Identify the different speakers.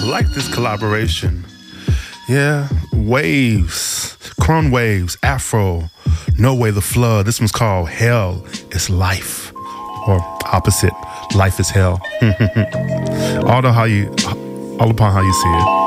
Speaker 1: like this collaboration. Yeah, Waves, Cron Waves, Afro, No Way the Flood. This one's called Hell is Life, or opposite, Life is Hell. All upon how you see it.